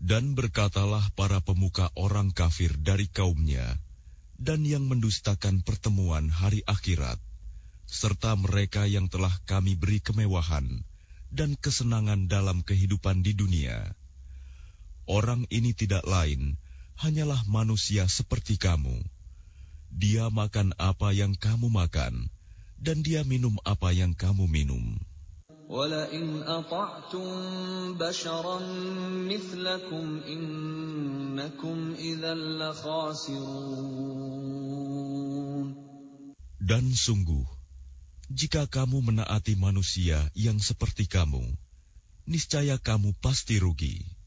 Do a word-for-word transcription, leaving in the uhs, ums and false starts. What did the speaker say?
Dan berkatalah para pemuka orang kafir dari kaumnya dan yang mendustakan pertemuan hari akhirat, serta mereka yang telah kami beri kemewahan dan kesenangan dalam kehidupan di dunia. Orang ini tidak lain, hanyalah manusia seperti kamu. Dia makan apa yang kamu makan, dan dia minum apa yang kamu minum. وَلَئِنْ أَطَعْتُمْ بَشَرًا مِثْلَكُمْ إِنَّكُمْ إِذًا لَخَاسِرُونَ. Dan sungguh, jika kamu menaati manusia yang seperti kamu, niscaya kamu pasti rugi.